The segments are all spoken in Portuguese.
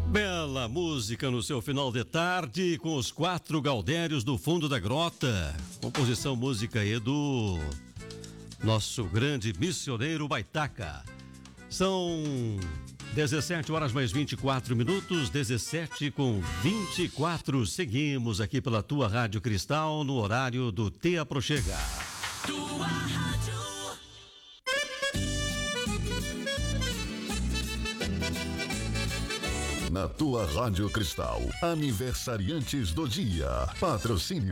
Bela música no seu final de tarde com os 4 Gaudérios do Fundo da Grota. Composição, música aí do nosso grande missioneiro Baitaca. São 17 horas mais 24 minutos, 17 com 24. Seguimos aqui pela tua Rádio Cristal no horário do Te Aproxega. Tua Rádio. Na tua Rádio Cristal, aniversariantes do dia. Patrocínio.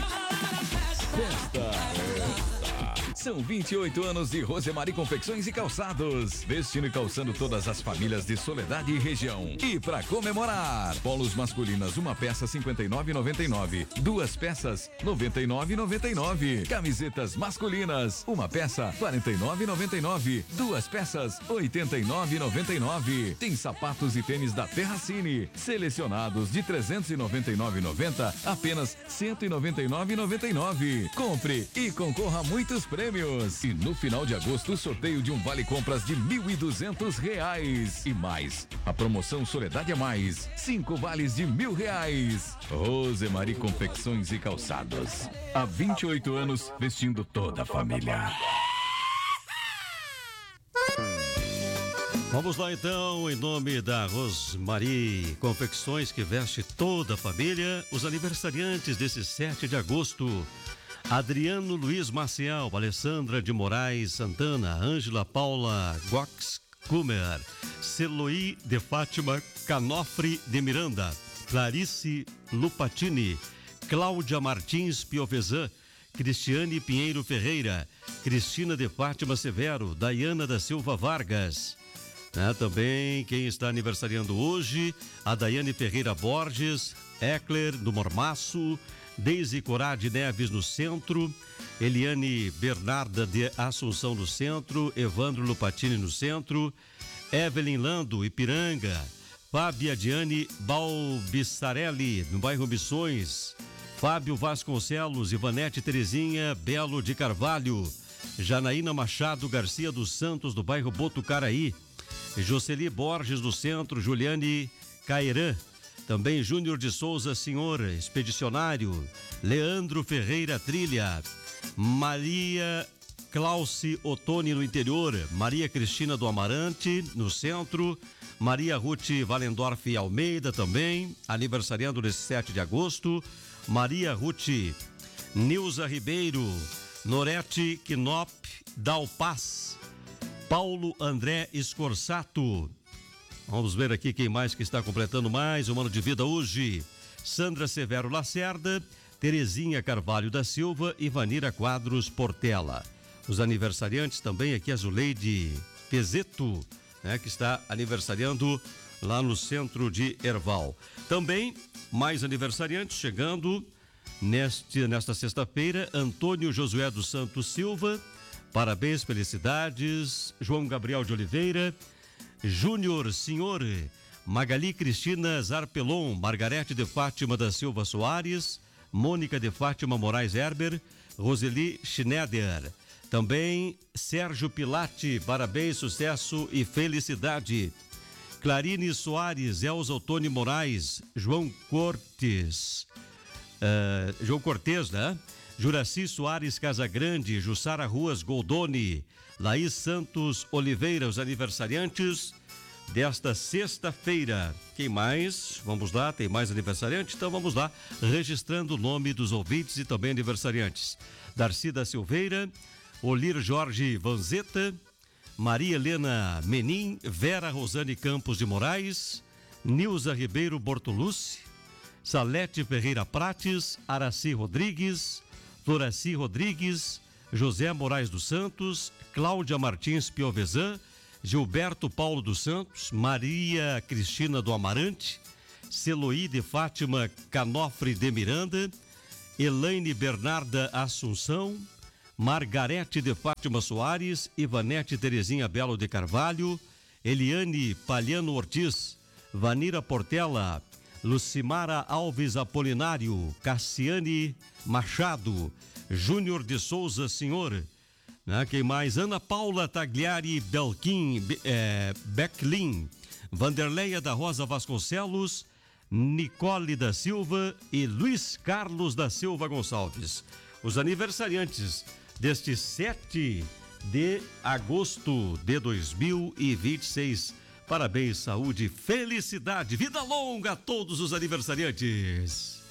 São 28 anos de Rosemary Confecções e Calçados, vestindo e calçando todas as famílias de Soledade e região. E para comemorar, polos masculinas, uma peça 59,99, 2 peças 99,99. Camisetas masculinas, uma peça 49,99, 2 peças 89,99. Tem sapatos e tênis da Terracine, selecionados de 399,90, apenas 199,99. Compre e concorra a muitos prêmios. E no final de agosto, o sorteio de um vale compras de R$1.200. E mais, a promoção Soledade a Mais, 5 vales de R$1.000. Rosemary Confecções e Calçados. Há 28 anos, vestindo toda a família. Vamos lá então, em nome da Rosemary Confecções, que veste toda a família, os aniversariantes desse 7 de agosto. Adriano Luiz Maciel, Alessandra de Moraes Santana, Ângela Paula Gox Kumer, Celoí de Fátima Canofre de Miranda, Clarice Lupatini, Cláudia Martins Piovesan, Cristiane Pinheiro Ferreira, Cristina de Fátima Severo, Daiana da Silva Vargas. Também quem está aniversariando hoje, a Daiane Ferreira Borges, Eckler do Mormaço, Deise Corá de Neves no centro, Eliane Bernarda de Assunção no centro, Evandro Lupatini no centro, Evelyn Lando Ipiranga, Fábia Diane Balbissarelli no bairro Missões, Fábio Vasconcelos, Ivanete Terezinha Belo de Carvalho, Janaína Machado Garcia dos Santos do bairro Botucaraí, Jocely Borges do centro, Juliane Cairã, também Júnior de Souza Senhor, expedicionário, Leandro Ferreira Trilha, Maria Clauci Ottoni no interior, Maria Cristina do Amarante no centro, Maria Ruth Valendorf Almeida também, aniversariando nesse 7 de agosto, Maria Ruth Nilza Ribeiro, Norete Quinop Dalpaz, Paulo André Escorsato. Vamos ver aqui quem mais que está completando mais um ano de vida hoje. Sandra Severo Lacerda, Terezinha Carvalho da Silva e Vanira Quadros Portela. Os aniversariantes também aqui, a Zuleide Pezeto, que está aniversariando lá no centro de Erval. Também mais aniversariantes chegando nesta sexta-feira, Antônio Josué dos Santos Silva, parabéns, felicidades. João Gabriel de Oliveira, Júnior Senhor, Magali Cristina Zarpelon, Margarete de Fátima da Silva Soares, Mônica de Fátima Moraes Herber, Roseli Schneider. Também Sérgio Pilate, parabéns, sucesso e felicidade. Clarine Soares, Elza Otoni Moraes, João Cortes, Juraci Soares Casagrande, Jussara Ruas Goldoni, Laís Santos Oliveira, os aniversariantes desta sexta-feira. Quem mais? Vamos lá, tem mais aniversariantes? Então vamos lá, registrando o nome dos ouvintes e também aniversariantes. Darcy da Silveira, Olir Jorge Vanzeta, Maria Helena Menin, Vera Rosane Campos de Moraes, Nilza Ribeiro Bortolucci, Salete Ferreira Prates, Araci Rodrigues, Floraci Rodrigues, José Moraes dos Santos, Cláudia Martins Piovesan, Gilberto Paulo dos Santos, Maria Cristina do Amarante, Celoí de Fátima Canofre de Miranda, Elaine Bernarda Assunção, Margarete de Fátima Soares, Ivanete Terezinha Belo de Carvalho, Eliane Palhano Ortiz, Vanira Portela, Lucimara Alves Apolinário, Cassiane Machado, Júnior de Souza Senhor, Quem mais? Ana Paula Tagliari Becklin, Vanderleia da Rosa Vasconcelos, Nicole da Silva e Luiz Carlos da Silva Gonçalves. Os aniversariantes deste 7 de agosto de 2026. Parabéns, saúde, felicidade, vida longa a todos os aniversariantes.